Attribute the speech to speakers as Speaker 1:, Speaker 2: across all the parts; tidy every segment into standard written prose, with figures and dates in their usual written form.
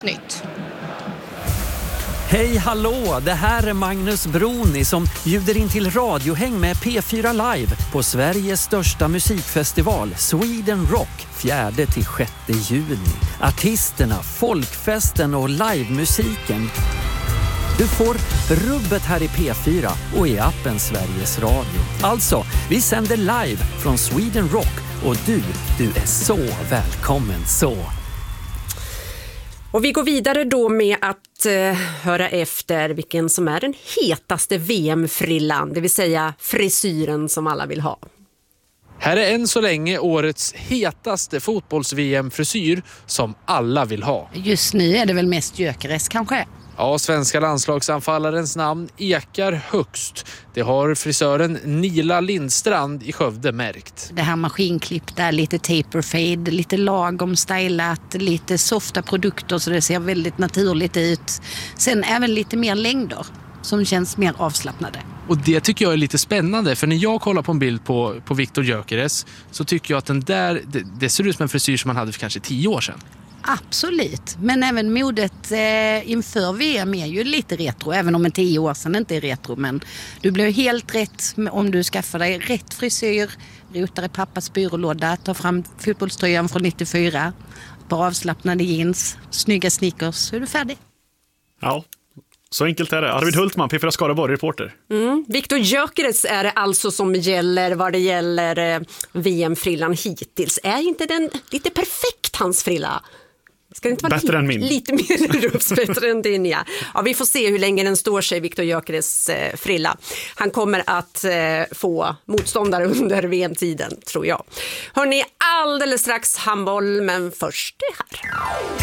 Speaker 1: Nytt.
Speaker 2: Hej hallå, det här är Magnus Broni som bjuder in till radiohäng med P4 Live på Sveriges största musikfestival Sweden Rock 4-6 juni. Artisterna, folkfesten och livemusiken. Du får rubbet här i P4 och i appen Sveriges Radio. Alltså, vi sänder live från Sweden Rock och du är så välkommen så.
Speaker 1: Och vi går vidare då med att höra efter vilken som är den hetaste VM-frillan, det vill säga frisyren som alla vill ha.
Speaker 3: Här är än så länge årets hetaste fotbolls-VM-frisyr som alla vill ha.
Speaker 4: Just nu är det väl mest Gyökeres kanske?
Speaker 3: Ja, svenska landslagsanfallarens namn ekar högst. Det har frisören Nila Lindstrand i Skövde märkt.
Speaker 4: Det här maskinklipp där, lite taper fade, lite lagom stylat, lite softa produkter så det ser väldigt naturligt ut. Sen även lite mer längder som känns mer avslappnade.
Speaker 3: Och det tycker jag är lite spännande, för när jag kollar på en bild på Viktor Gyökeres så tycker jag att den där, det ser ut som en frisyr som man hade för kanske 10 år sedan.
Speaker 4: Absolut, men även modet inför VM är ju lite retro, även om en 10 år sedan inte är retro. Men du blir helt rätt om du skaffar dig rätt frisyr, rotar i pappas byrålåda, tar fram fotbollströjan från 94, bara avslappnade jeans, snygga sneakers, så är du färdig.
Speaker 5: Ja, så enkelt är det. Arvid Hultman, P4 Skaraborg, reporter.
Speaker 1: Viktor Gyökeres är det alltså som gäller vad det gäller VM-frillan hittills. Är inte den lite perfekt, hans frilla? Ska det inte vara
Speaker 5: bättre än min?
Speaker 1: Lite mer rufs, bättre än din, ja. Ja, vi får se hur länge den står sig, Viktor Gyökeres frilla. Han kommer att få motståndare under VM-tiden, tror jag. Hörrni, alldeles strax handboll, men först det här.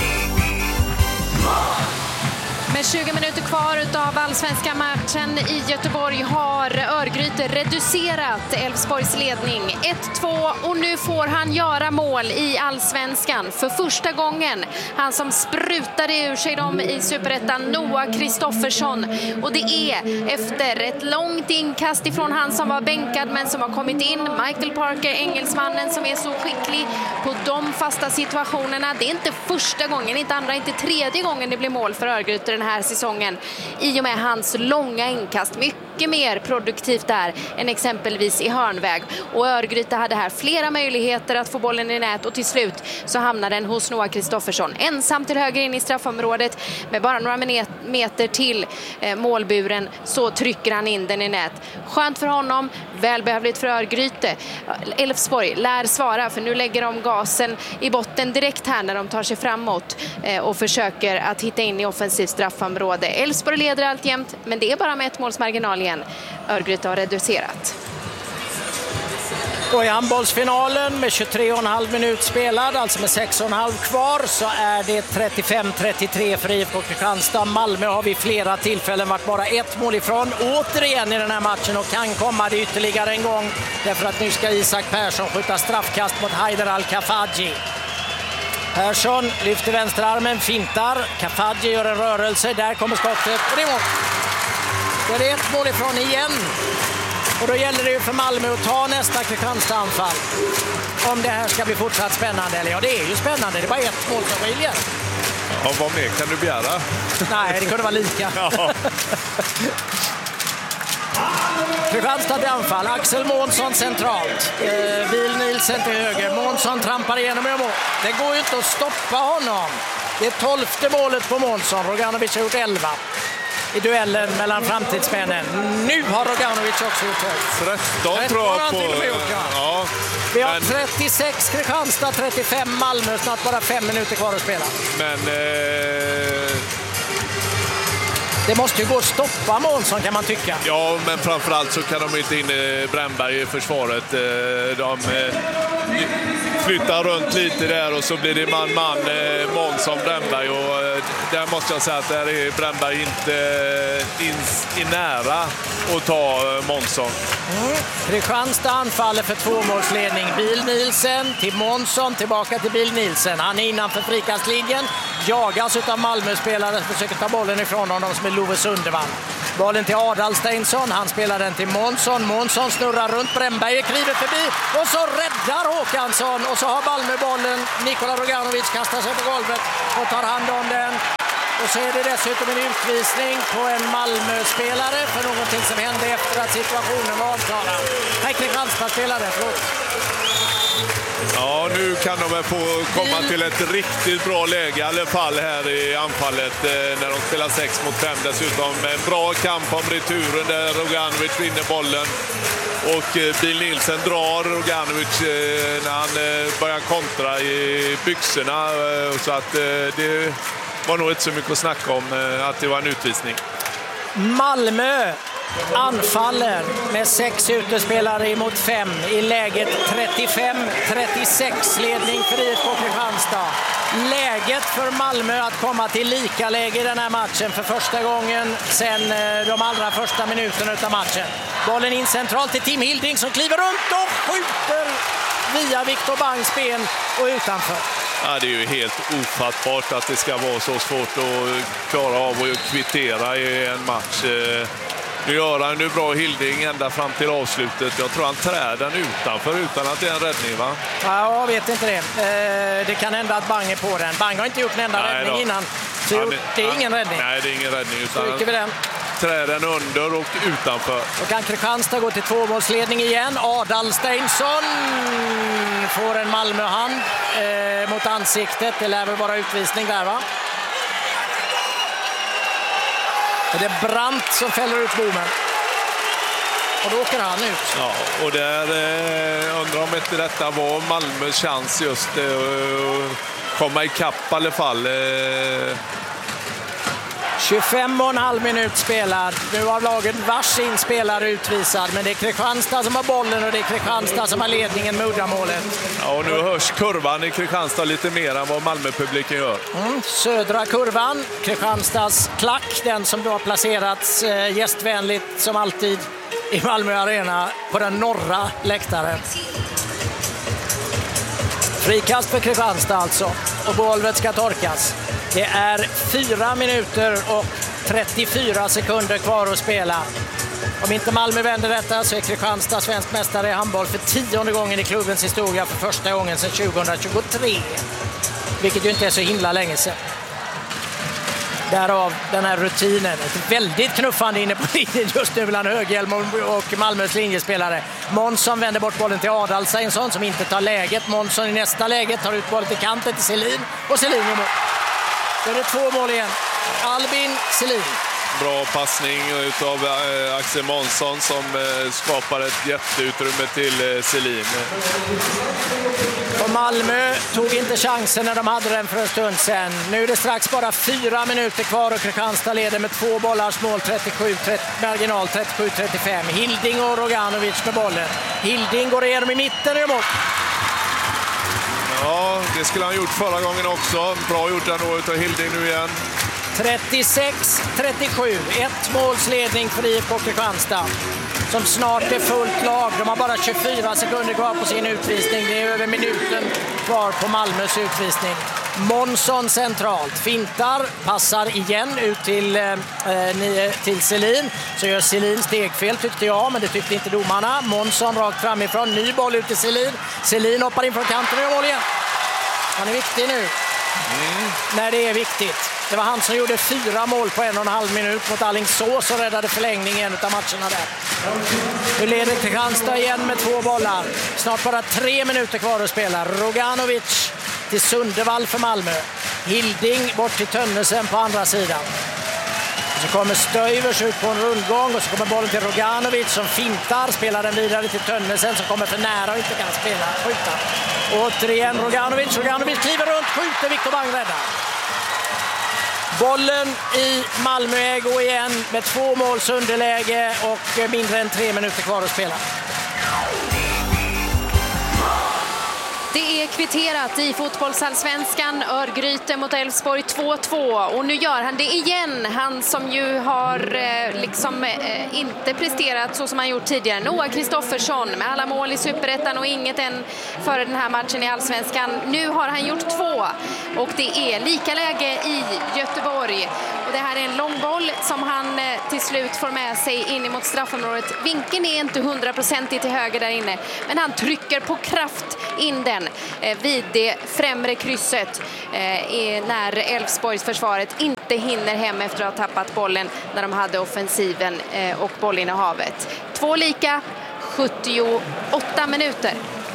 Speaker 6: Med 20 minuter kvar av allsvenska matchen i Göteborg har Örgryte reducerat Elfsborgs ledning 1-2 och nu får han göra mål i allsvenskan för första gången. Han som sprutade ur sig dem i Superettan, Noah Kristoffersson, och det är efter ett långt inkast ifrån han som var bänkad men som har kommit in, Michael Parker, engelsmannen som är så skicklig på de fasta situationerna. Det är inte första gången, inte andra, inte tredje gången det blir mål för Örgryte den här säsongen i och med hans långa inkast. Mycket mer produktivt där än exempelvis i hörnväg. Och Örgryte hade här flera möjligheter att få bollen i nät och till slut så hamnar den hos Noah Kristoffersson. Ensam till höger in i straffområdet med bara några meter till målburen så trycker han in den i nät. Skönt för honom, välbehövligt för Örgryte. Elfsborg lär svara, för nu lägger de gasen i botten direkt här när de tar sig framåt och försöker att hitta in i offensivt straffområde. Elfsborg leder alltjämt, men det är bara med ett målsmarginal igen. Örgryte har reducerat.
Speaker 7: Och i handbollsfinalen med 23,5 minut spelad, alltså med 6,5 kvar, så är det 35-33 för IFK Kristianstad. Malmö har vid flera tillfällen varit bara ett mål ifrån återigen i den här matchen och kan komma det ytterligare en gång, därför att nu ska Isak Persson skjuta straffkast mot Haider Al-Kafaji. Persson lyfter vänsterarmen, fintar, Kafaji gör en rörelse, där kommer skottet och det är mål. Det är ett mål ifrån igen. Och då gäller det ju för Malmö att ta nästa Kristianstad-anfall. Om det här ska bli fortsatt spännande. Eller ja, det är ju spännande. Det är bara ett mål som skiljer.
Speaker 8: Ja, vad mer kan du begära?
Speaker 7: Nej, det kunde vara lika.
Speaker 8: Ja.
Speaker 7: Kristianstad i anfall. Axel Månsson centralt. Bill Nielsen till höger. Månsson trampar igenom i mål. Det går ju inte att stoppa honom. Det är 12:e målet på Månsson. Roganovic har gjort 11. I duellen mellan framtidsmännen. Nu har Roganovic också gjort
Speaker 8: 13 tror jag på. Ja.
Speaker 7: Vi har 36 Kristianstad, 35 Malmö. Snart bara 5 minuter kvar att spela.
Speaker 8: Men
Speaker 7: det måste ju gå att stoppa Månsson, kan man tycka.
Speaker 8: ja, men framförallt så kan de inte in Brännberg i försvaret. De flyttar runt lite där och så blir det man Månsson Brännberg, och där måste jag säga att där är Brännberg inte i nära att ta Månsson.
Speaker 7: Kristianstad anfaller för 2-målsledning. Bill Nielsen till Månsson, tillbaka till Bill Nielsen. Han är innanför frikastlinjen, jagas av Malmö-spelare som försöker ta bollen ifrån honom, som är Love Sundevall. Bollen till Adalsteinsson, han spelar den till Månsson. Månsson snurrar runt, Brännberg kliver förbi och så räddar Håkansson. Och så har Malmö bollen, Nikola Roganovic kastar sig på golvet och tar hand om den. Och så är det dessutom en utvisning på en Malmö-spelare för någonting som hände efter att situationen var avklarad. Nej, Kristianstad-spelare, förlåt.
Speaker 8: Ja, nu kan de väl få komma till ett riktigt bra läge i alla fall här i anfallet när de spelar 6 mot 5. Dessutom en bra kamp om returen där Roganovic vinner bollen. Och Bill Nielsen drar Roganovic när han börjar kontra i byxorna. Så att det var nog inte så mycket att snacka om att det var en utvisning.
Speaker 7: Malmö anfaller med 6 utespelare emot 5 i läget 35-36, ledning för IFK Kristianstad. Läget för Malmö att komma till lika läge i den här matchen för första gången sedan de allra första minuterna av matchen. Bollen in centralt till Tim Hilding som kliver runt och skjuter via Viktor Bangs ben och utanför.
Speaker 8: Ja, det är ju helt ofattbart att det ska vara så svårt att klara av och kvittera i en match. Nu gör han nu bra Hilding ända fram till avslutet. Jag tror han trär den utanför utan att det är en räddning, va?
Speaker 7: Ja, jag vet inte det. Det kan hända att Bang är på den. Bang har inte gjort en enda räddning innan. Så det är ingen räddning.
Speaker 8: Nej, det är ingen räddning.
Speaker 7: Utan vi den.
Speaker 8: Trär den under och utanför.
Speaker 7: Och kan Kristianstad gå till 2-målsledning igen. Adalsteinsson får en Malmöhand mot ansiktet. Det lär väl vara utvisning där, va? Det är Brandt som fäller ut bommen. Och då åker han ut.
Speaker 8: Ja, och där undrar om inte detta var Malmös chans just att komma i kapp i alla fall.
Speaker 7: 25,5 minut spelad. Nu har laget varsin spelare utvisad, men det är Kristianstad som har bollen och det är Kristianstad som har ledningen med uddamålet.
Speaker 8: Ja, och nu hörs kurvan i Kristianstad lite mer än vad Malmö-publiken gör.
Speaker 7: Södra kurvan, Kristianstads klack, den som då har placerats gästvänligt som alltid i Malmö Arena på den norra läktaren. Frikast för Kristianstad alltså, och golvet ska torkas. Det är 4 minuter och 34 sekunder kvar att spela. Om inte Malmö vänder detta så är Kristianstad svensk mästare i handboll för 10:e gången i klubbens historia, för första gången sedan 2023. Vilket ju inte är så himla länge sedan. Därav den här rutinen. Ett väldigt knuffande inne på linjen just nu mellan Höghjelm och Malmös linjespelare. Månsson vänder bort bollen till Adalsteinsson som inte tar läget. Månsson i nästa läge tar ut bollen till kanten till Selin. Och Selin är mål. Då är det 2 mål igen. Albin Selin.
Speaker 8: Bra passning av Axel Månsson som skapar ett jätteutrymme till Selin.
Speaker 7: Och Malmö tog inte chansen när de hade den för en stund sedan. Nu är det strax bara 4 minuter kvar och Kristianstad leder med 2 bollars mål, marginal 37-35. Hilding och Roganovic med bollen. Hilding går igenom i mitten och gör mål.
Speaker 8: Ja, det skulle han gjort förra gången också. Bra gjort ändå utav Hilding nu igen.
Speaker 7: 36-37, 1 målsledning för IFK Kristianstad som snart är fullt lag. De har bara 24 sekunder kvar på sin utvisning. Det är över minuten kvar på Malmös utvisning. Månsson centralt, fintar, passar igen ut till Selin. Så gör Selin stegfel tyckte jag, men det tyckte inte domarna. Månsson rakt framifrån, ny boll ut till Selin. Selin hoppar in från kanten och gör mål igen. Han är viktig nu. När det är viktigt. Det var han som gjorde 4 mål på 1,5 minut mot Alingsås och räddade förlängningen av matcherna där. Nu leder Kristianstad igen med 2 bollar. Snart bara 3 minuter kvar att spela. Roganovic till Sundevall för Malmö. Hilding bort till Tönnesen på andra sidan. Och så kommer Stöivers ut på en rundgång och så kommer bollen till Roganovic som fintar, spelar den vidare till Tönnesen som kommer för nära och inte kan skjuta. Återigen Roganovic kliver runt, skjuter, Viktor Bang räddar. Bollen i Malmö-ägo igen med 2 måls underläge och mindre än 3 minuter kvar att spela.
Speaker 6: Det är kvitterat i fotbollsallsvenskan. Örgryte mot Elfsborg 2-2 och nu gör han det igen. Han som ju har inte presterat så som han gjort tidigare. Noah Kristoffersson med alla mål i Superettan och inget än före den här matchen i allsvenskan. Nu har han gjort 2 och det är lika läge i Göteborg. Och det här är en lång boll som han till slut får med sig in mot straffområdet. Vinkeln är inte 100% till höger där inne, men han trycker på kraft in den vid det främre krysset när Elfsborgs försvaret inte hinner hem efter att ha tappat bollen när de hade offensiven och bollinnehavet. 2 lika, 78 minuter.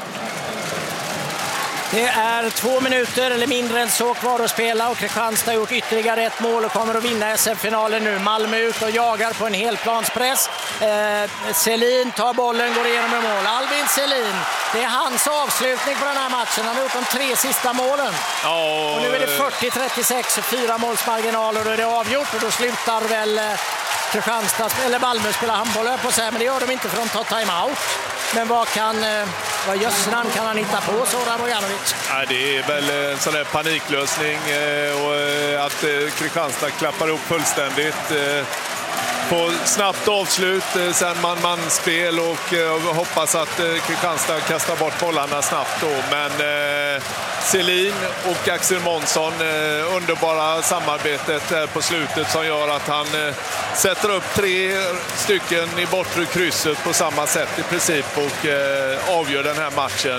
Speaker 7: Det är 2 minuter eller mindre än så kvar att spela och Kristianstad har gjort ytterligare ett mål och kommer att vinna SM-finalen nu. Malmö ut och jagar på en helplanspress. Selin tar bollen, går igenom med mål. Albin Selin, det är hans avslutning på den här matchen. Han har gjort de 3 sista målen. Och nu är det 40-36 och 4 målsmarginaler och det är avgjort och då slutar väl Kristianstad eller Malmö spela handboll på sig, men det gör de inte för de tar timeout. Men vad Jössnan kan han hitta på, Zoran Bogdanovic?
Speaker 8: Ja, det är väl en sån där paniklösning och att Kristianstad klappar upp fullständigt. På snabbt avslut, sen man-spel och hoppas att Kristianstad kastar bort bollarna snabbt då. Men Selin och Axel Månsson, underbara samarbetet där på slutet som gör att han sätter upp 3 stycken i bortre krysset på samma sätt i princip och avgör den här matchen.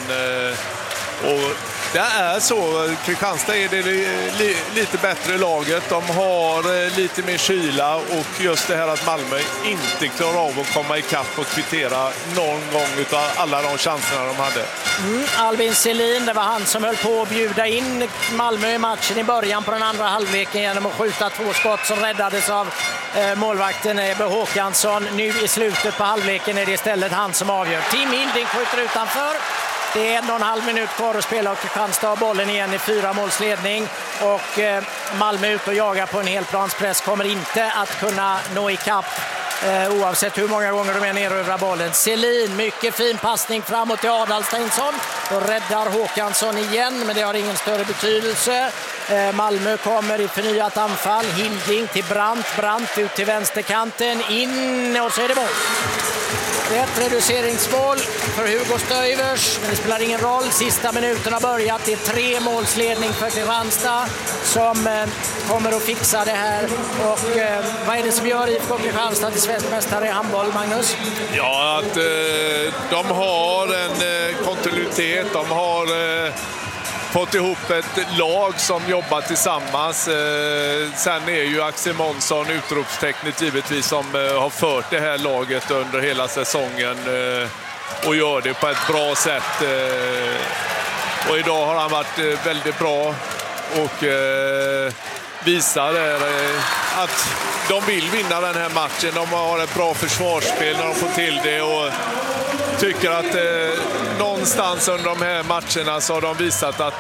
Speaker 8: Och det är så, Kristianstad är det lite bättre laget, de har lite mer kyla och just det här att Malmö inte klarar av att komma ikapp och kvittera någon gång utav alla de chanserna de hade.
Speaker 7: Albin Selin, det var han som höll på att bjuda in Malmö i matchen i början på den andra halvleken genom att skjuta 2 skott som räddades av målvakten Ebbe Håkansson. Nu i slutet på halvleken är det istället han som avgör. Tim Hilding skjuter utanför. Det är 1,5 minut kvar att spela och Kristianstad har bollen igen i 4-målsledning. Och Malmö ut och jagar på en helplanspress, kommer inte att kunna nå ikapp oavsett hur många gånger de är nere över bollen. Selin, mycket fin passning framåt till Adalsteinsson. Då räddar Håkansson igen, men det har ingen större betydelse. Malmö kommer i förnyat anfall. Hilding till Brandt ut till vänsterkanten. In och så är det mål. Det är ett reduceringsmål för Hugo Stöivers, men det spelar ingen roll. Sista minuten har börjat. Det är 3 målsledning för Kristianstad som kommer att fixa det här. Och vad är det som gör IFK Kristianstad till svensk mästare i handboll, Magnus?
Speaker 8: Ja, att de har en kontinuitet. De har fått ihop ett lag som jobbar tillsammans. Sen är ju Axel Månsson utropstecknet givetvis som har fört det här laget under hela säsongen och gör det på ett bra sätt. Och idag har han varit väldigt bra och visar att de vill vinna den här matchen. De har ett bra försvarsspel när de får till det och tycker att någonstans under de här matcherna så har de visat att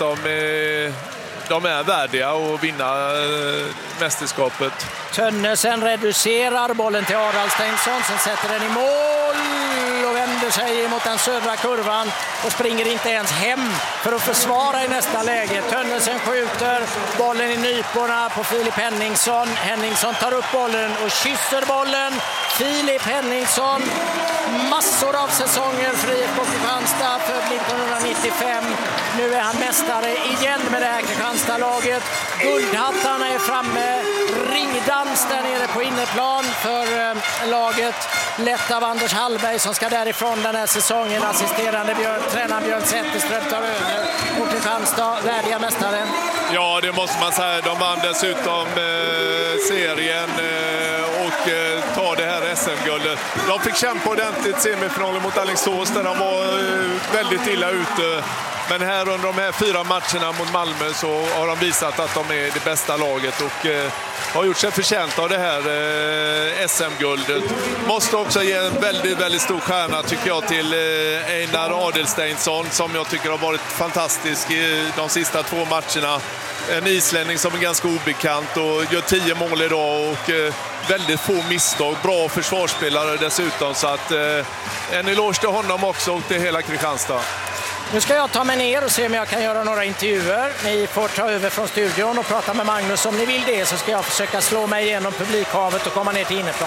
Speaker 8: de är värdiga att vinna mästerskapet.
Speaker 7: Tönnesen reducerar bollen till Adalsteinsson, sen sätter den i mål och vänder sig mot den södra kurvan och springer inte ens hem för att försvara i nästa läge. Tönnesen skjuter bollen i nyporna på Filip Henningsson. Henningsson tar upp bollen och kysser bollen. Filip Henningsson, massor av säsonger för IFK Kristianstad, född 1995. Nu är han mästare igen med det här Kristianstad-laget. Guldhattarna är framme, ringdans där nere på inneplan för laget. Lett av Anders Hallberg som ska därifrån den här säsongen. Assisterande tränaren Björn Zetterström tar över och Kristianstad värdiga mästare.
Speaker 8: Ja, det måste man säga. De vann dessutom serien och tar det här SM-guldet. De fick kämpa ordentligt semifinalen mot Alingsås där de var väldigt illa ute. Men här under de här 4 matcherna mot Malmö så har de visat att de är det bästa laget och har gjort sig förtjänt av det här SM-guldet. Måste också ge en väldigt, väldigt stor stjärna tycker jag till Einar Adalsteinsson som jag tycker har varit fantastisk i de sista 2 matcherna. En islänning som är ganska obekant och gör 10 mål idag och väldigt få misstag. Bra försvarsspelare dessutom så att en eloge till honom också och till hela Kristianstad.
Speaker 7: Nu ska jag ta mig ner och se om jag kan göra några intervjuer. Ni får ta över från studion och prata med Magnus. Om ni vill det så ska jag försöka slå mig igenom publikhavet och komma ner till innerplan.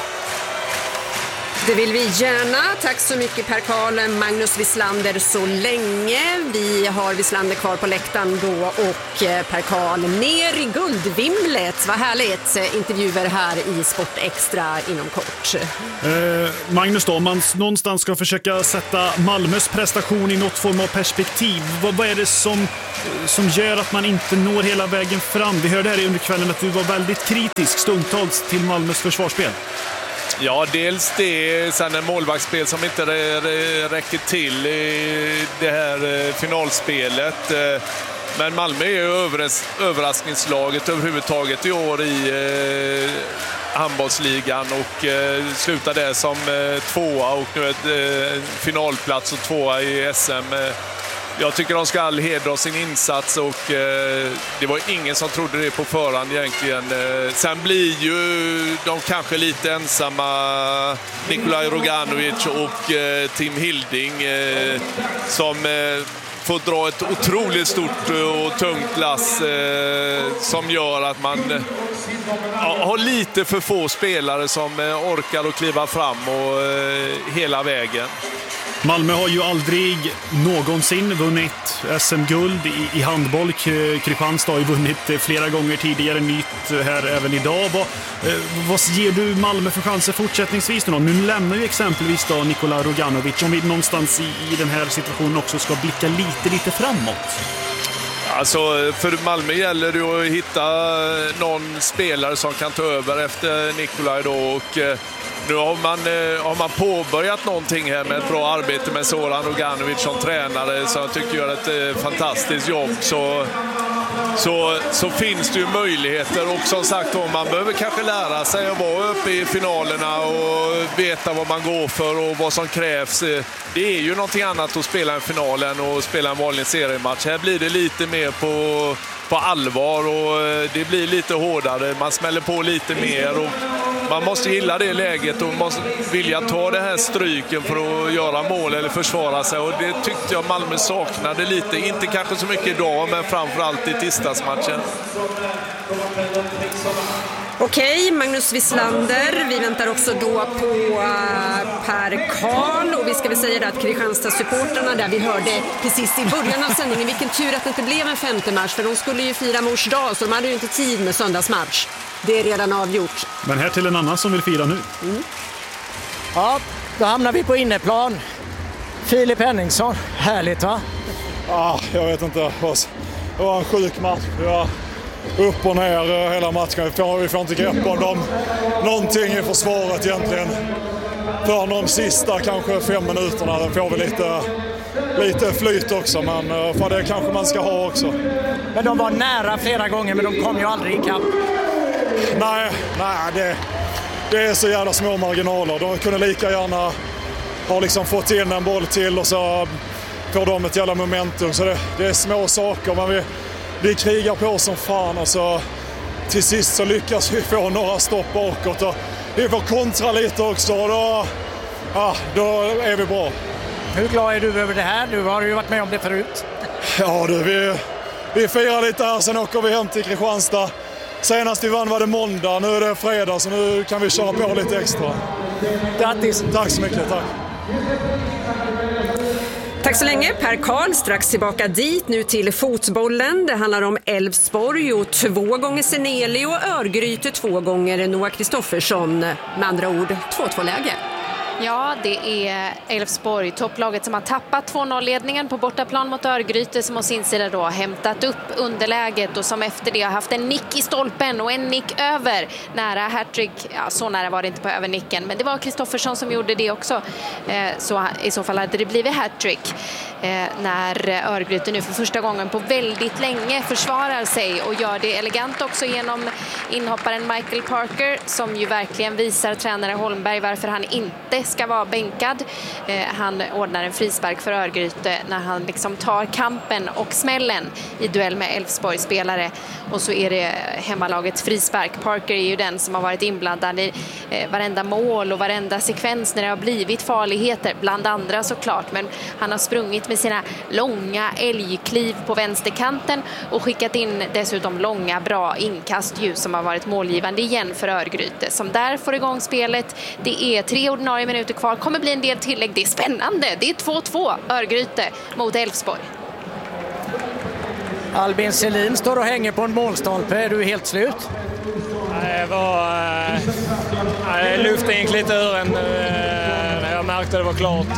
Speaker 1: Det vill vi gärna. Tack så mycket Per Karl, Magnus Wislander så länge. Vi har Wislander kvar på läktaren då och Per Karl ner i guldvimlet. Vad härligt. Intervjuer här i Sport Extra inom kort.
Speaker 5: Magnus då, om man någonstans ska försöka sätta Malmös prestation i något form av perspektiv. Vad är det som gör att man inte når hela vägen fram? Vi hörde här under kvällen att du var väldigt kritisk stundtals till Malmös försvarsspel.
Speaker 8: Ja, dels det, sen en målvaktsspel som inte räcker till i det här finalspelet. Men Malmö är ju överraskningslaget överhuvudtaget i år i handbollsligan och slutar där som tvåa och nu ett finalplats och tvåa i SM. Jag tycker de ska hedra sin insats och det var ingen som trodde det på förhand egentligen. Sen blir ju de kanske lite ensamma, Nikolaj Roganovic och Tim Hilding som får dra ett otroligt stort och tungt lass som gör att man har lite för få spelare som orkar att kliva fram och hela vägen.
Speaker 5: Malmö har ju aldrig någonsin vunnit SM-guld i handboll. Kristianstad har ju vunnit flera gånger tidigare, nytt här även idag. Vad ger du Malmö för chanser fortsättningsvis då? Nu lämnar ju exempelvis då Nikola Roganovic, om vi någonstans i den här situationen också ska blicka lite framåt.
Speaker 8: Alltså för Malmö gäller det att hitta någon spelare som kan ta över efter Nikolaj då och nu har man påbörjat någonting här med ett bra arbete med Zoran Roganovic som tränare som jag tycker gör ett fantastiskt jobb så finns det ju möjligheter och som sagt man behöver kanske lära sig att vara uppe i finalerna och veta vad man går för och vad som krävs. Det är ju någonting annat att spela en final än att spela en vanlig seriematch. Här blir det lite mer på allvar och det blir lite hårdare. Man smäller på lite mer och man måste gilla det läget och måste vilja ta det här stryken för att göra mål eller försvara sig och det tyckte jag Malmö saknade lite. Inte kanske så mycket idag men framförallt i tisdagsmatchen.
Speaker 1: Okej, Magnus Wislander. Vi väntar också då på Per Karl och vi ska väl säga att Kristianstad-supporterna där vi hörde precis i början av sändningen, vilken tur att det inte blev en femte match för de skulle ju fira mors dag så de hade ju inte tid med söndagsmatch. Det är redan avgjort.
Speaker 5: Men här till en annan som vill fira nu.
Speaker 7: Ja, då hamnar vi på inneplan. Filip Henningsson, härligt va?
Speaker 9: Ja, jag vet inte. Det var en sjuk match. Ja. Upp och ner hela matchen. Vi får inte grepp om dem. Någonting i försvaret egentligen. För de sista kanske 5 minuterna får vi lite flyt också. Men för det kanske man ska ha också.
Speaker 7: Men de var nära flera gånger men de kom ju aldrig i kapp.
Speaker 9: Nej, det är så jävla små marginaler. De kunde lika gärna ha liksom fått in en boll till och så får de ett jävla momentum. Så det är små saker men vi krigar på som fan och så till sist så lyckas vi få några stopp bakåt och vi får kontra lite också och då är vi bra.
Speaker 7: Hur glad är du över det här? Du har ju varit med om det förut.
Speaker 9: Ja du, vi firar lite här, sen åker vi hem till Kristianstad. Senast vi vann var det måndag, nu är det fredag så nu kan vi köra på lite extra.
Speaker 7: Grattis!
Speaker 9: Tack så mycket, tack.
Speaker 1: Tack så länge Per Karl, strax tillbaka dit nu till fotbollen. Det handlar om Elfsborg och 2 gånger Seneli och Örgryte 2 gånger Noah Kristoffersson. Med andra ord 2-2-läge.
Speaker 6: Ja, det är Elfsborg, topplaget som har tappat 2-0-ledningen på bortaplan mot Örgryte som å sin sida då har hämtat upp underläget och som efter det har haft en nick i stolpen och en nick över nära hattrick. Ja, så nära var det inte på övernicken, men det var Kristoffersson som gjorde det också. Så i så fall hade det blivit hattrick. När Örgryte nu för första gången på väldigt länge försvarar sig och gör det elegant också genom inhopparen Michael Parker som ju verkligen visar tränare Holmberg varför han inte ska vara bänkad. Han ordnar en frispark för Örgryte när han liksom tar kampen och smällen i duell med Elfsborgs spelare. Och så är det hemmalagets frispark. Parker är ju den som har varit inblandad i varenda mål och varenda sekvens när det har blivit farligheter, bland andra såklart. Men han har sprungit med sina långa älgkliv på vänsterkanten och skickat in dessutom långa bra inkast som har varit målgivande igen för Örgryte, som där får igång spelet. Det är 3 ordinarie minuter kvar, kommer bli en del tillägg. Det är spännande, det är 2-2 Örgryte mot Elfsborg.
Speaker 7: Albin Selin står och hänger på en målstolpe. Är du helt slut?
Speaker 10: Luften gick lite ur en när jag märkte det var klart.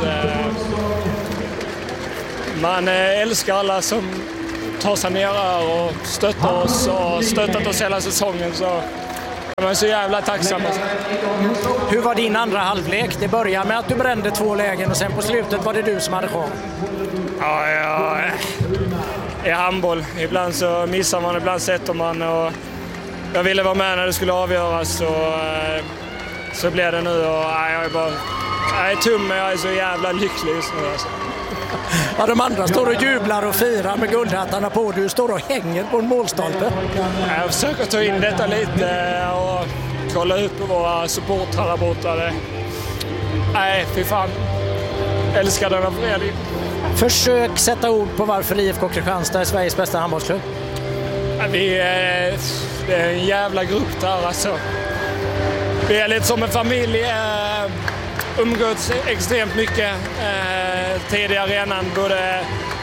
Speaker 10: Man älskar alla som tar sig ner här och stöttar oss och stöttat oss hela säsongen. Så jag är så jävla tacksam.
Speaker 7: Hur var din andra halvlek? Det började med att du brände 2 lägen och sen på slutet var det du som hade chans.
Speaker 10: Ja, i handboll. Ibland så missar man, ibland sätter man. Och jag ville vara med när det skulle avgöras så blev det nu. Och jag är tum, men jag är så jävla lycklig just nu. Alltså.
Speaker 7: Ja, de andra står och jublar och firar med guldhattarna på. Du står och hänger på en målstolpe.
Speaker 10: Jag försöker ta in detta lite och kolla ut på våra supportrar där borta. Nej, fy fan. Älskar denna förening.
Speaker 7: Försök sätta ord på varför IFK Kristianstad är Sveriges bästa handbollsklubb.
Speaker 10: Det är en jävla grupp där alltså. Vi är lite som en familj. Umgåtts extremt mycket tid i arenan, både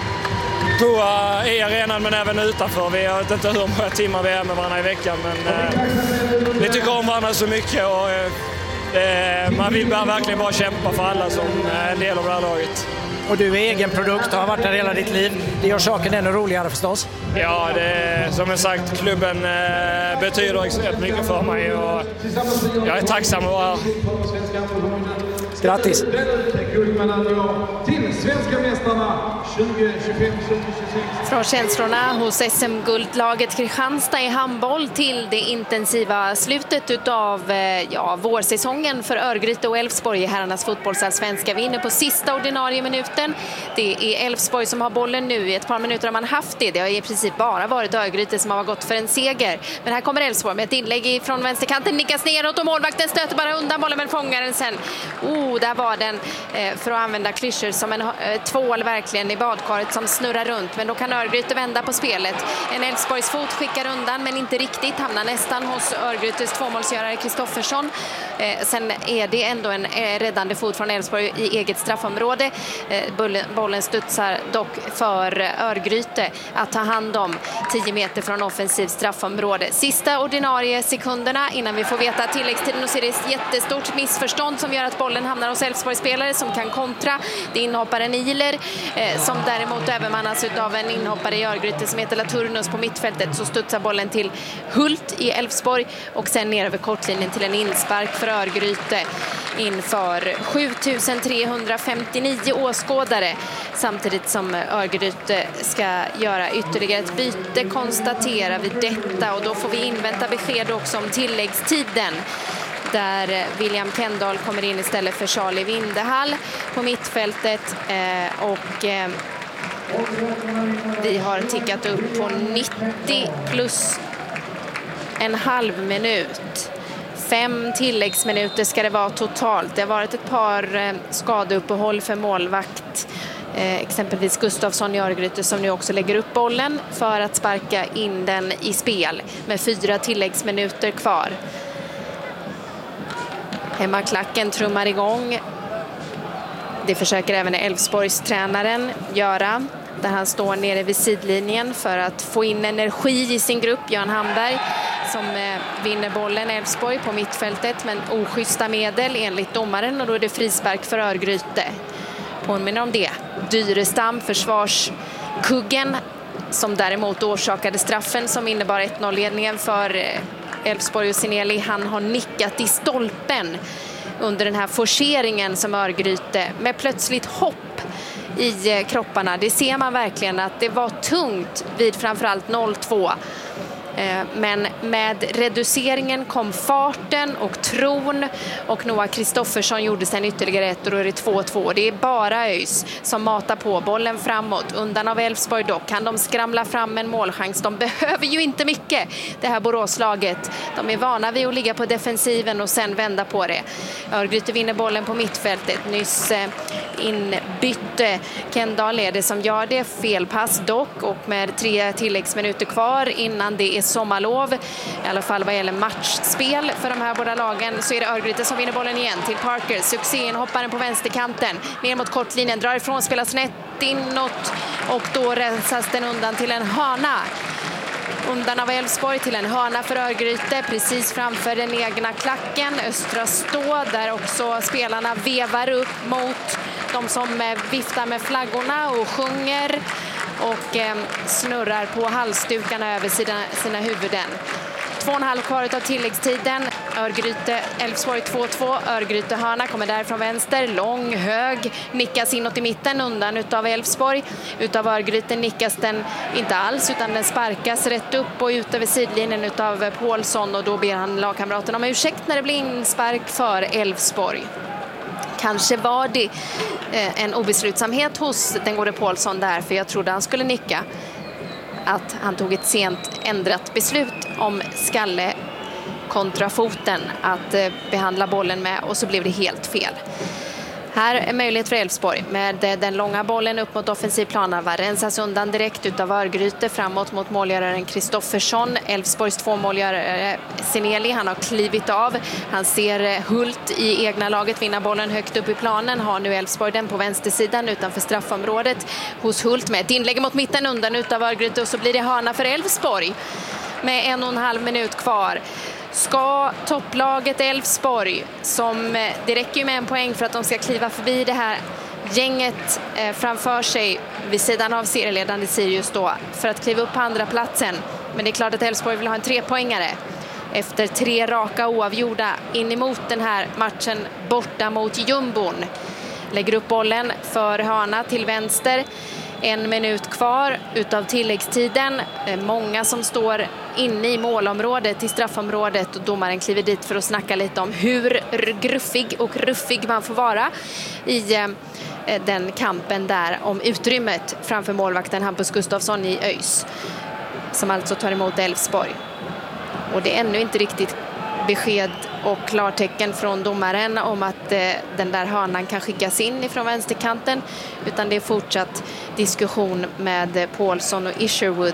Speaker 10: i arenan men även utanför. Vi vet inte hur många timmar vi är med varandra i veckan, men vi tycker om varandra så mycket och man vill verkligen bara kämpa för alla som är en del av det här laget.
Speaker 7: Och du är egen produkt och har varit där hela ditt liv. Det gör saken ännu roligare förstås.
Speaker 10: Ja, som jag sagt, klubben betyder extremt mycket för mig och jag är tacksam att vara här.
Speaker 7: Grattis!
Speaker 11: Till svenska mästarna 2025-2026.
Speaker 6: Från känslorna hos SM-guldlaget Kristianstad i handboll till det intensiva slutet utav vårsäsongen för Örgryte och Elfsborg i herrarnas fotbollsallsvenska. Vi är inne på sista ordinarie minuten. Det är Elfsborg som har bollen nu. I ett par minuter har man haft det. Det har i princip bara varit Örgryte som har gått för en seger. Men här kommer Elfsborg med ett inlägg från vänsterkanten. Nickas neråt och målvakten stöter bara undan bollen men fångar den sen. Där var den, för att använda klyschor, som en tvål verkligen i badkaret som snurrar runt. Men då kan Örgryte vända på spelet. En Elfsborgs fot skickar undan men inte riktigt. Hamnar nästan hos Örgrytes tvåmålsgörare Kristoffersson. Sen är det ändå en räddande fot från Elfsborg i eget straffområde. Bollen studsar dock för Örgryte att ta hand om 10 meter från offensiv straffområde. Sista ordinarie sekunderna innan vi får veta tilläggstiden, och ser det ett jättestort missförstånd som gör att bollen hamnar hos Elfsborgsspelare som kan kontra. Det är inhopparen Iler som däremot övermannas av en inhoppare i Örgryte som heter Laturnus på mittfältet. Så studsar bollen till Hult i Elfsborg och sen ner över kortlinjen till en inspark för Örgryte inför 7359 åskådare, samtidigt som Örgryte ska göra ytterligare ett byte, konstaterar vi detta, och då får vi invänta besked också om tilläggstiden, där William Kendall kommer in istället för Charlie Windehall på mittfältet. Vi har tickat upp på 90 plus en halv minut. 5 tilläggsminuter ska det vara totalt. Det har varit ett par skadeuppehåll för målvakt. Exempelvis Gustafsson i Örgryte som nu också lägger upp bollen för att sparka in den i spel med 4 tilläggsminuter kvar. Hemmaklacken trummar igång. Det försöker även Elfsborgs tränaren göra, där han står nere vid sidlinjen för att få in energi i sin grupp. Jan Hamberg som vinner bollen, Elfsborg på mittfältet, men oschyssta medel enligt domaren, och då är det frispark för Örgryte. Påminner om det. Dyrestam, försvarskuggen, som däremot orsakade straffen som innebar 1-0-ledningen för Elfsborg, och Sinelli, han har nickat i stolpen under den här forceringen som Örgryte med plötsligt hopp i kropparna. Det ser man verkligen att det var tungt vid framförallt 0-2. Men med reduceringen kom farten och tron och Noah Kristoffersson gjorde sen ytterligare ett och då är det 2-2. Det är bara ÖIS som matar på bollen framåt. Undan av Elfsborg dock kan de skramla fram en målchans. De behöver ju inte mycket, det här Boråslaget. De är vana vid att ligga på defensiven och sen vända på det. Örgryte vinner bollen på mittfältet. Nyss inbytte Kendall är det som gör det. Felpass dock och med 3 tilläggsminuter kvar innan det är sommarlov. I alla fall vad gäller matchspel för de här båda lagen så är det Örgryte som vinner bollen igen till Parker. Succén hoppar den på vänsterkanten. Ner mot kortlinjen, drar ifrån, spelar snett inåt och då rensas den undan till en hörna. Undan av Elfsborg till en hörna för Örgryte precis framför den egna klacken. Östra stå där också spelarna vevar upp mot de som viftar med flaggorna och sjunger och snurrar på halsdukarna över sina huvuden. 2,5 kvar av tilläggstiden. Örgryte, Elfsborg 2-2. Örgryte hörna kommer där från vänster. Lång, hög, nickas inåt i mitten undan utav Elfsborg. Utav Örgryte nickas den inte alls utan den sparkas rätt upp och ut över sidlinjen utav Paulsson och då ber han lagkamraten om ursäkt när det blir inspark för Elfsborg. Kanske var det en obeslutsamhet hos den gode Paulsson där för jag trodde han skulle nicka. Att han tog ett sent ändrat beslut om skalle kontra foten att behandla bollen med och så blev det helt fel. Här är möjlighet för Elfsborg med den långa bollen upp mot offensivplanen. Rensas undan direkt utav Örgryte framåt mot målgöraren Kristoffersson. Elfsborgs 2-målgörare Seneli, han har klivit av. Han ser Hult i egna laget vinna bollen högt upp i planen. Har nu Elfsborg den på vänstersidan utanför straffområdet hos Hult med ett inlägg mot mitten undan utav Örgryte och så blir det hörna för Elfsborg med 1,5 minut kvar. Ska topplaget Elfsborg, som det räcker ju med 1 poäng för att de ska kliva förbi det här gänget framför sig vid sidan av serieledande Sirius då, för att kliva upp på andra platsen. Men det är klart att Elfsborg vill ha en 3-poängare efter 3 raka oavgjorda in emot den här matchen borta mot Jumbon. Lägger upp bollen för hörna till vänster. 1 minut kvar utav tilläggstiden. Många som står inne i målområdet, i straffområdet och domaren kliver dit för att snacka lite om hur gruffig och ruffig man får vara i den kampen där om utrymmet framför målvakten Hampus Gustafsson i ÖIS som alltså tar emot Elfsborg. Och det är ännu inte riktigt besked och klartecken från domaren om att den där hörnan kan skickas in ifrån vänsterkanten utan det är fortsatt diskussion med Paulsson och Isherwood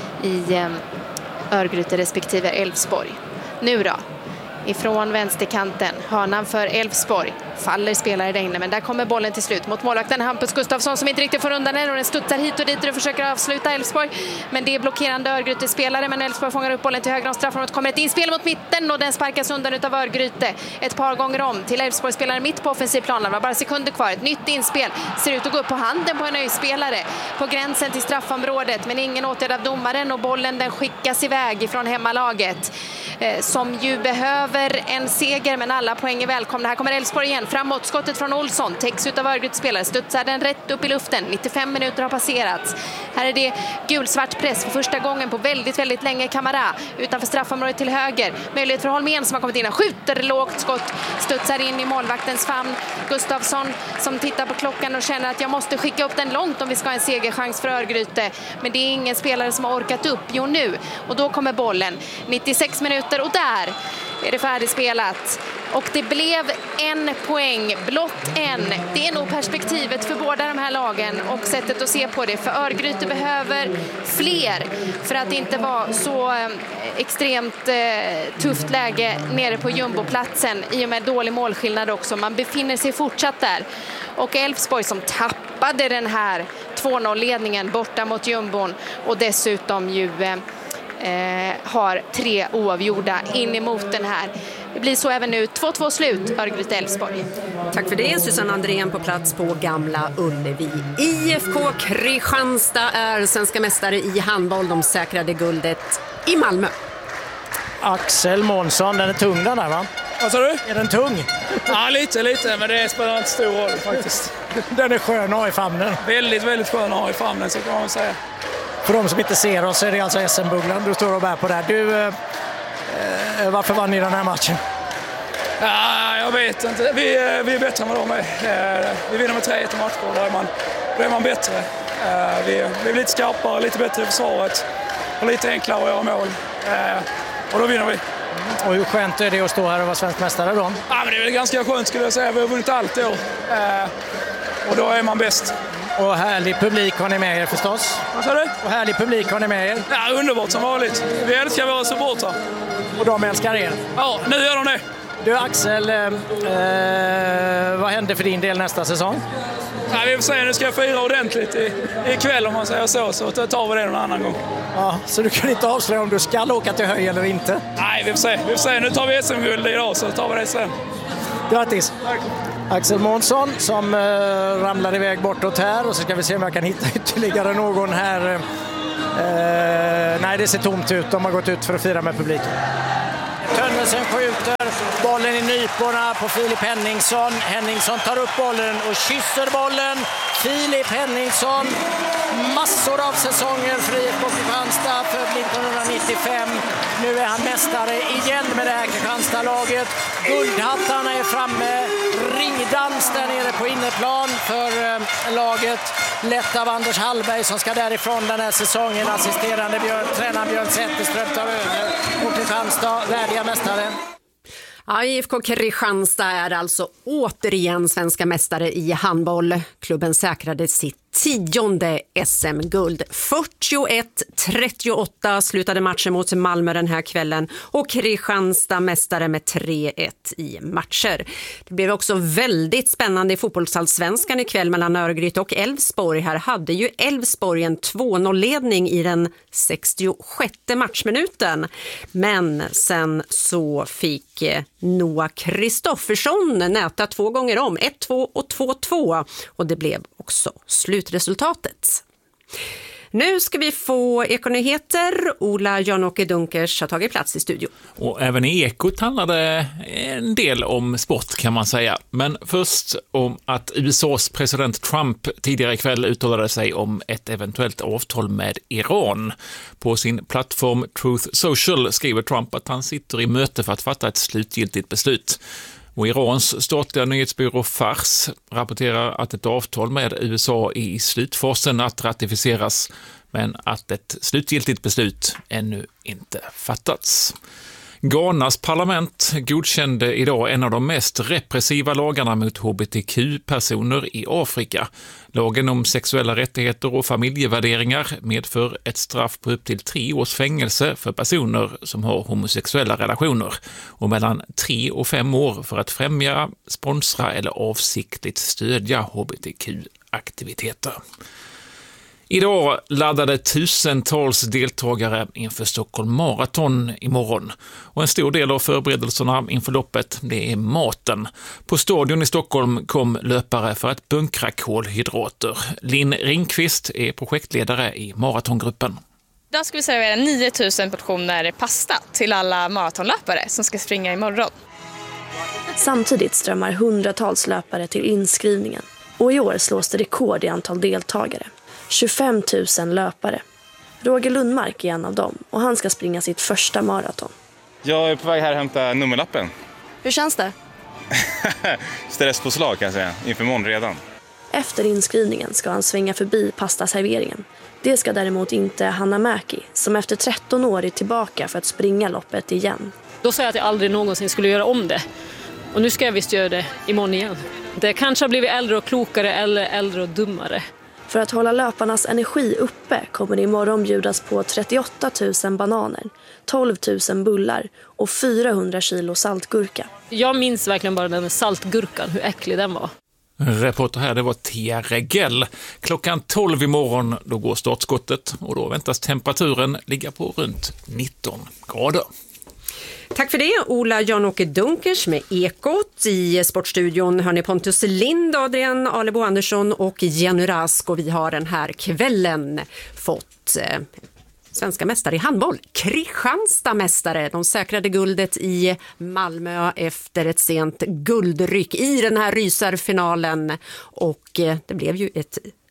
Speaker 6: i Örgryte respektive Elfsborg. Nu då, ifrån vänsterkanten, hörnan för Elfsborg. Faller spelare där inne, men där kommer bollen till slut mot målvakten Hampus Gustafsson som inte riktigt får undan den och den studsar hit och dit och försöker avsluta Elfsborg. Men det är blockerande Örgryte-spelare, men Elfsborg fångar upp bollen till höger om straffområdet. Kommer ett inspel mot mitten och den sparkas undan utav Örgryte. Ett par gånger om till Elfsborg-spelare mitt på offensivplanen. Det var bara sekunder kvar. Ett nytt inspel. Ser ut att gå upp på handen på en ÖIS-spelare på gränsen till straffområdet, men ingen åtgärd av domaren och bollen den skickas iväg ifrån hemmalaget som ju behöver en seger, men alla poäng är välkomna. Här kommer Elfsborg igen. Framåt, skottet från Olsson. Täcks ut av Örgryte-spelare. Studsar den rätt upp i luften. 95 minuter har passerat. Här är det gulsvart press för första gången på väldigt, väldigt länge. Kamara utanför straffområdet till höger. Möjlighet för Holmén som har kommit in. Han skjuter lågt skott. Studsar in i målvaktens famn. Gustafsson som tittar på klockan och känner att jag måste skicka upp den långt om vi ska ha en segerchans för Örgryte. Men det är ingen spelare som har orkat upp. Jo, nu. Och då kommer bollen. 96 minuter och där är det färdigspelat. Och det blev 1 poäng, blott en. Det är nog perspektivet för båda de här lagen och sättet att se på det. För Örgryte behöver fler för att inte vara så extremt tufft läge nere på jumboplatsen i och med dålig målskillnad också. Man befinner sig fortsatt där. Och Elfsborg som tappade den här 2-0-ledningen borta mot jumbon och dessutom ju har 3 oavgjorda in emot den här. Det blir så även nu. 2-2 slut, Örgryte Elfsborg.
Speaker 1: Tack för det, Susanne Andrén på plats på Gamla Ullevi. IFK Kristianstad är svenska mästare i handboll. De säkrade guldet i Malmö.
Speaker 7: Axel Månsson, den är tung den där, va?
Speaker 10: Vad sa du?
Speaker 7: Är den tung?
Speaker 10: Ja, lite, men det spelar inte stor roll faktiskt.
Speaker 7: Den är skön att ha i famnen.
Speaker 10: Väldigt, väldigt skön att ha i famnen, så kan man säga.
Speaker 7: För de som inte ser oss är det alltså SM-bubblan du står och bär på där. Du, varför vann ni den här matchen?
Speaker 10: Ja, jag vet inte. Vi är bättre än vad de är. Vi vinner med 3-1 i matcher. Då är man bättre. Vi är lite skarpare, lite bättre i försvaret och lite enklare att göra mål. Och då vinner vi.
Speaker 7: Och hur skönt är det att stå här och vara svensk mästare då?
Speaker 10: Ja, men det är väl ganska skönt skulle jag säga. Vi har vunnit allt i år. Och då är man bäst.
Speaker 7: Och härlig publik har ni med er förstås.
Speaker 10: Vad sa du?
Speaker 7: Och härlig publik har ni med er.
Speaker 10: Ja, underbart som vanligt. Vi älskar våra supportrar.
Speaker 7: Och de älskar er.
Speaker 10: Ja, nu gör de det.
Speaker 7: Du Axel, vad händer för din del nästa säsong?
Speaker 10: Ja, vi får se, nu ska jag fira ordentligt ikväll om man säger så tar vi det någon annan gång.
Speaker 7: Ja, så du kan inte avslöja om du ska åka till Höj eller inte?
Speaker 10: Nej, vi får se. Nu tar vi SM-guld idag så tar vi det sen.
Speaker 7: Grattis! Tack. Axel Månsson som ramlar iväg bortåt här och så ska vi se om jag kan hitta ytterligare någon här. Nej, det ser tomt ut. De har gått ut för att fira med publiken. Tönnesen skjuter bollen i nyporna på Filip Henningsson. Henningsson tar upp bollen och kysser bollen. Filip Henningsson, massor av säsonger för IFK Kristianstad, född 1995. Nu är han mästare igen med det här Kristianstad-laget. Guldhattarna är framme. Ringdans där nere på innerplan för laget. Lett av Anders Hallberg som ska därifrån den här säsongen. Assisterande tränaren Björn Zetterström tar över mot Kristianstad, värdiga mästare.
Speaker 1: Ja, IFK Kristianstad är alltså återigen svenska mästare i handboll. Klubben säkrade sitt 10:e SM-guld. 41-38 slutade matchen mot Malmö den här kvällen och Kristianstad mästare med 3-1 i matcher. Det blev också väldigt spännande i fotbollsallsvenskan ikväll mellan Örgryte och Elfsborg. Här hade ju Elfsborg en 2-0-ledning i den 66:e matchminuten. Men sen så fick Noah Kristoffersson näta 2 gånger om, 1-2 och 2-2 och det blev också slutresultatet. Nu ska vi få Ekonyheter. Ola Jan-Åke Dunkers har tagit plats i studio.
Speaker 12: Och även i Ekot handlade en del om sport kan man säga. Men först om att USAs president Trump tidigare ikväll uttalade sig om ett eventuellt avtal med Iran. På sin plattform Truth Social skriver Trump att han sitter i möte för att fatta ett slutgiltigt beslut. Och Irans statliga nyhetsbyrå Fars rapporterar att ett avtal med USA är i slutfasen att ratificeras, men att ett slutgiltigt beslut ännu inte fattats. Ghanas parlament godkände idag en av de mest repressiva lagarna mot hbtq-personer i Afrika. Lagen om sexuella rättigheter och familjevärderingar medför ett straff på upp till 3 års fängelse för personer som har homosexuella relationer och mellan 3 och 5 år för att främja, sponsra eller avsiktligt stödja hbtq-aktiviteter. Idag laddade tusentals deltagare inför Stockholm Marathon imorgon. Och en stor del av förberedelserna inför loppet, det är maten. På stadion i Stockholm kom löpare för att bunkra kolhydrater. Linn Ringqvist är projektledare i maratongruppen.
Speaker 13: Idag ska vi servera 9000 portioner pasta till alla maratonlöpare som ska springa imorgon.
Speaker 14: Samtidigt strömmar hundratals löpare till inskrivningen. Och i år slås det rekord i antal deltagare. 25 000 löpare. Roger Lundmark är en av dem och han ska springa sitt första maraton.
Speaker 15: Jag är på väg här att hämta nummerlappen.
Speaker 14: Hur känns det?
Speaker 15: Stresspåslag kan jag säga, inför morgon redan.
Speaker 14: Efter inskrivningen ska han svänga förbi pastaserveringen. Det ska däremot inte Hanna Mäki, som efter 13 år är tillbaka för att springa loppet igen.
Speaker 16: Då sa jag att jag aldrig någonsin skulle göra om det. Och nu ska jag visst göra det imorgon igen. Det kanske har blivit äldre och klokare eller äldre och dummare.
Speaker 14: För att hålla löparnas energi uppe kommer det imorgon bjudas på 38 000 bananer, 12 000 bullar och 400 kilo saltgurka.
Speaker 16: Jag minns verkligen bara den saltgurkan, hur äcklig den var.
Speaker 12: Reporter här, det var Tia Regell. Klockan 12 imorgon, då går startskottet och då väntas temperaturen ligga på runt 19 grader.
Speaker 1: Tack för det, Ola Jan-Åke Dunkers med Ekot. I Sportstudion hör ni Pontus Lind, Adrian Alebo Andersson och Jenny Rask. Och vi har den här kvällen fått svenska mästare i handboll. Kristianstad mästare. De säkrade guldet i Malmö efter ett sent guldryck i den här rysarfinalen. Och det blev ju ett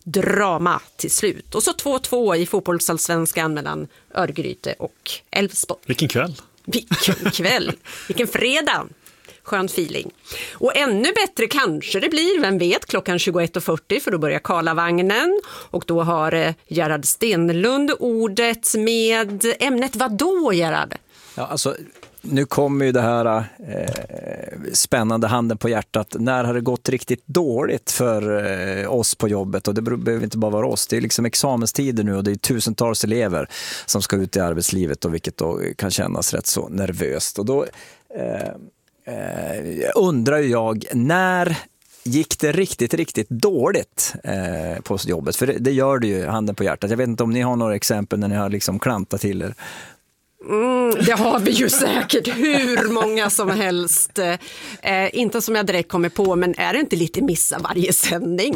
Speaker 1: drama till slut. Och så 2-2 i fotbollsallsvenskan mellan Örgryte och Elfsborg.
Speaker 5: Vilken kväll.
Speaker 1: Vilken kväll. Vilken fredag. Skön feeling. Och ännu bättre kanske det blir, vem vet, klockan 21.40 för då börjar Karlavagnen och då har Gerhard Stenlund ordet med ämnet vadå, Gerhard?
Speaker 17: Ja, alltså nu kommer ju det här spännande, handen på hjärtat. När har det gått riktigt dåligt för oss på jobbet? Och det behöver inte bara vara oss. Det är liksom examenstider nu och det är tusentals elever som ska ut i arbetslivet och vilket då kan kännas rätt så nervöst. Och då undrar jag, när gick det riktigt dåligt på jobbet? För det gör det ju, handen på hjärtat. Jag vet inte om ni har några exempel när ni har liksom klantat till er.
Speaker 1: Det har vi ju säkert hur många som helst. Inte som jag direkt kommer på, men är det inte lite missa varje sändning?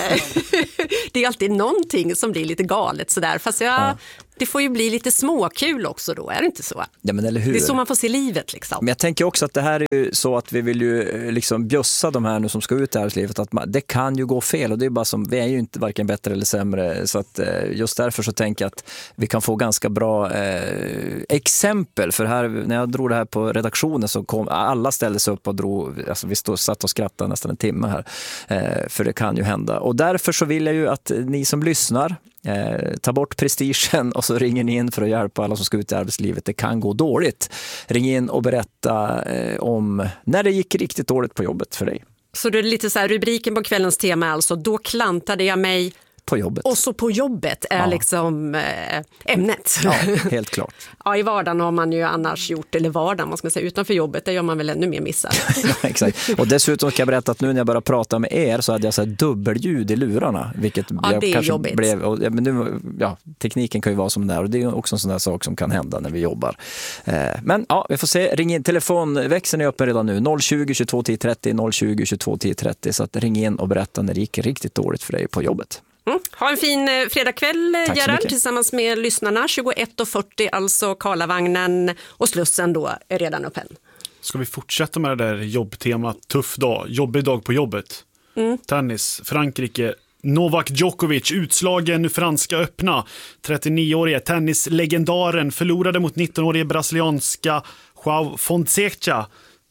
Speaker 1: Det är alltid någonting som blir lite galet sådär. Fast det får ju bli lite småkul också då, är det inte så?
Speaker 17: Ja, men eller hur?
Speaker 1: Det är så man får se livet liksom.
Speaker 17: Men jag tänker också att det här är ju så att vi vill ju liksom bjussa de här nu som ska ut i arbetslivet att det kan ju gå fel och det är bara som, vi är ju inte varken bättre eller sämre så att just därför så tänker jag att vi kan få ganska bra exempel, för här när jag drog det här på redaktionen så kom alla ställde sig upp och drog, alltså vi satt och skrattade nästan en timme här för det kan ju hända och därför så vill jag ju att ni som lyssnar ta bort prestigen och så ringer ni in för att hjälpa alla som ska ut i arbetslivet. Det kan gå dåligt. Ring in och berätta om när det gick riktigt dåligt på jobbet för dig.
Speaker 1: Så det är lite så här, rubriken på kvällens tema alltså, då klantade jag mig
Speaker 17: på jobbet.
Speaker 1: Och så på jobbet är liksom ämnet.
Speaker 17: Ja, helt klart.
Speaker 1: Ja, i vardagen har man ju annars gjort, eller vardagen, man ska säga, utanför jobbet, där gör man väl ännu mer missar.
Speaker 17: Ja, exakt. Och dessutom ska jag berätta att nu när jag började prata med er så hade jag så här dubbelljud i lurarna. Vilket
Speaker 1: det är jobbigt.
Speaker 17: Men nu, tekniken kan ju vara som det är och det är också en sån där sak som kan hända när vi jobbar. Men ja, vi får se. Ring in, telefonväxeln är öppen redan nu. 020 22 10 30, 020 22 10 30. Så att ring in och berätta när det gick riktigt dåligt för dig på jobbet.
Speaker 1: Ha en fin fredagkväll, Gerhard, tillsammans med lyssnarna. 21.40, alltså Karlavagnen, och Slussen då är redan öppen.
Speaker 5: Ska vi fortsätta med det där jobbtemat? Tuff dag, jobbig dag på jobbet. Tennis, Frankrike. Novak Djokovic, utslagen franska öppna. 39-årige tennislegendaren förlorade mot 19-årige brasilianska João Fonseca.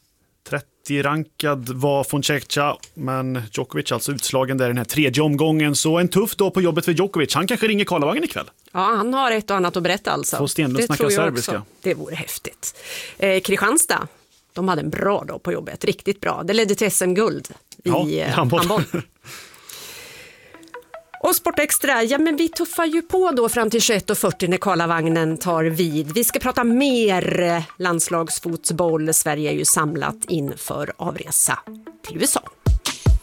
Speaker 5: 30-rankad var Fonseca, men Djokovic alltså utslagen där i den här tredje omgången. Så en tuff dag på jobbet för Djokovic. Han kanske ringer Karlavagnen ikväll.
Speaker 1: Ja, han har ett och annat att berätta alltså.
Speaker 5: Får Stenlund snacka serbiska.
Speaker 1: Också. Det vore häftigt. Kristianstad, de hade en bra dag på jobbet. Riktigt bra. Det ledde till SM-guld i handboll. Och Sportextra, ja men vi tuffar ju på då fram till 21.40 när Karlavagnen tar vid. Vi ska prata mer landslagsfotboll. Sverige är ju samlat inför avresa till USA.